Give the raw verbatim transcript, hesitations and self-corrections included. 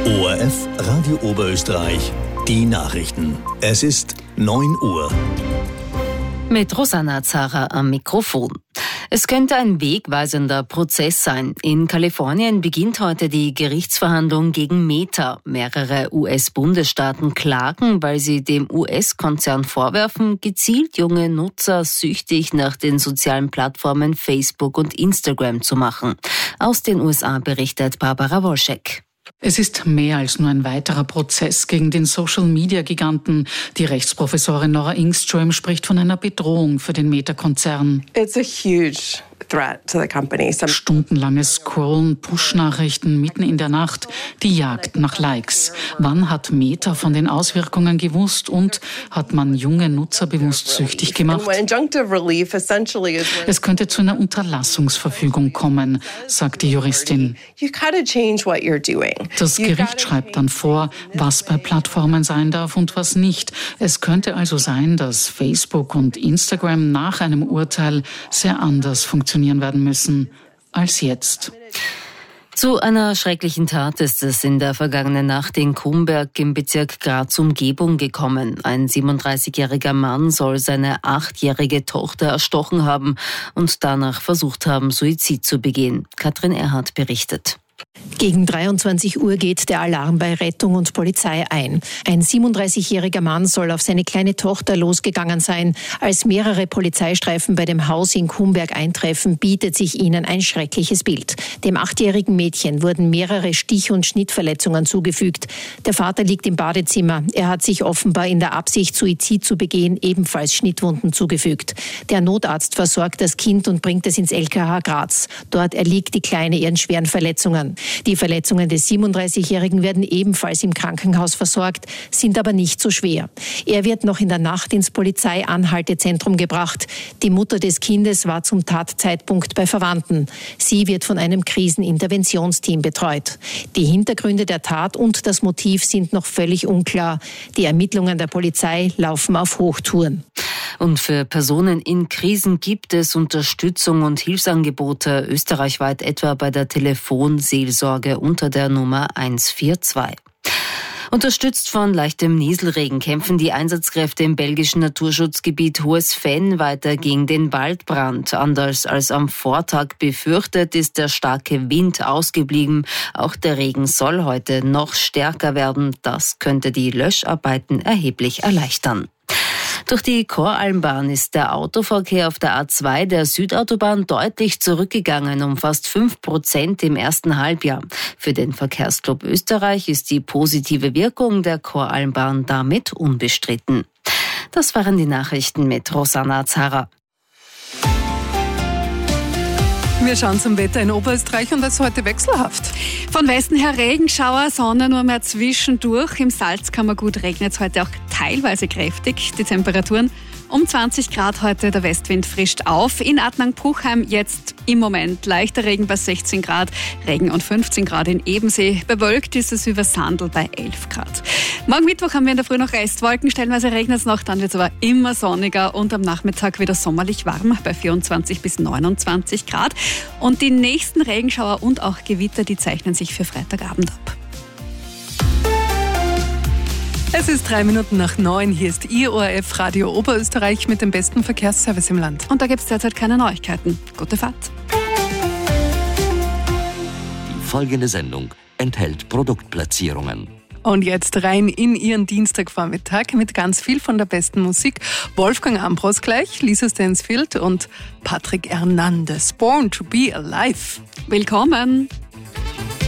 O R F Radio Oberösterreich, die Nachrichten. Es ist neun Uhr. Mit Rosanna Zara am Mikrofon. Es könnte ein wegweisender Prozess sein. In Kalifornien beginnt heute die Gerichtsverhandlung gegen Meta. Mehrere U S-Bundesstaaten klagen, weil sie dem U S-Konzern vorwerfen, gezielt junge Nutzer süchtig nach den sozialen Plattformen Facebook und Instagram zu machen. Aus den U S A berichtet Barbara Wolschek. Es ist mehr als nur ein weiterer Prozess gegen den Social-Media-Giganten. Die Rechtsprofessorin Nora Ingström spricht von einer Bedrohung für den Meta-Konzern. It's a huge threat to the company. Some Stundenlanges Scrollen, Push-Nachrichten mitten in der Nacht, die Jagd nach Likes. Wann hat Meta von den Auswirkungen gewusst und hat man junge Nutzer bewusst süchtig gemacht? Es könnte zu einer Unterlassungsverfügung kommen, sagt die Juristin. Das Gericht schreibt dann vor, was bei Plattformen sein darf und was nicht. Es könnte also sein, dass Facebook und Instagram nach einem Urteil sehr anders funktionieren werden müssen als jetzt. Zu einer schrecklichen Tat ist es in der vergangenen Nacht in Kumberg im Bezirk Graz-Umgebung gekommen. Ein siebenunddreißigjähriger Mann soll seine achtjährige Tochter erstochen haben und danach versucht haben, Suizid zu begehen. Katrin Erhardt berichtet. Gegen dreiundzwanzig Uhr geht der Alarm bei Rettung und Polizei ein. Ein siebenunddreißigjähriger Mann soll auf seine kleine Tochter losgegangen sein. Als mehrere Polizeistreifen bei dem Haus in Kumberg eintreffen, bietet sich ihnen ein schreckliches Bild. Dem achtjährigen Mädchen wurden mehrere Stich- und Schnittverletzungen zugefügt. Der Vater liegt im Badezimmer. Er hat sich offenbar in der Absicht, Suizid zu begehen, ebenfalls Schnittwunden zugefügt. Der Notarzt versorgt das Kind und bringt es ins L K H Graz. Dort erliegt die Kleine ihren schweren Verletzungen. Die Verletzungen des siebenunddreißigjährigen werden ebenfalls im Krankenhaus versorgt, sind aber nicht so schwer. Er wird noch in der Nacht ins Polizeianhaltezentrum gebracht. Die Mutter des Kindes war zum Tatzeitpunkt bei Verwandten. Sie wird von einem Kriseninterventionsteam betreut. Die Hintergründe der Tat und das Motiv sind noch völlig unklar. Die Ermittlungen der Polizei laufen auf Hochtouren. Und für Personen in Krisen gibt es Unterstützung und Hilfsangebote österreichweit, etwa bei der Telefonseelsorge unter der Nummer eins vier zwei. Unterstützt von leichtem Nieselregen kämpfen die Einsatzkräfte im belgischen Naturschutzgebiet Hohes Venn weiter gegen den Waldbrand. Anders als am Vortag befürchtet, ist der starke Wind ausgeblieben. Auch der Regen soll heute noch stärker werden. Das könnte die Löscharbeiten erheblich erleichtern. Durch die Koralmbahn ist der Autoverkehr auf der A zwei der Südautobahn deutlich zurückgegangen, um fast fünf Prozent im ersten Halbjahr. Für den Verkehrsclub Österreich ist die positive Wirkung der Koralmbahn damit unbestritten. Das waren die Nachrichten mit Rosanna Zara. Wir schauen zum Wetter in Oberösterreich und das ist heute wechselhaft. Von Westen her Regenschauer, Sonne nur mehr zwischendurch. Im Salzkammergut regnet es heute auch teilweise kräftig. Die Temperaturen um zwanzig Grad heute, der Westwind frischt auf. In Adnang-Puchheim jetzt im Moment leichter Regen bei sechzehn Grad, Regen und fünfzehn Grad in Ebensee. Bewölkt ist es über Sandl bei elf Grad. Morgen Mittwoch haben wir in der Früh noch Restwolken, stellenweise regnet es noch, dann wird es aber immer sonniger und am Nachmittag wieder sommerlich warm bei vierundzwanzig bis neunundzwanzig Grad. Und die nächsten Regenschauer und auch Gewitter, die zeichnen sich für Freitagabend ab. Es ist drei Minuten nach neun. Hier ist Ihr O R F Radio Oberösterreich mit dem besten Verkehrsservice im Land. Und da gibt es derzeit keine Neuigkeiten. Gute Fahrt. Die folgende Sendung enthält Produktplatzierungen. Und jetzt rein in Ihren Dienstagvormittag mit ganz viel von der besten Musik. Wolfgang Ambros gleich, Lisa Stansfield und Patrick Hernandez. Born to be Alive. Willkommen.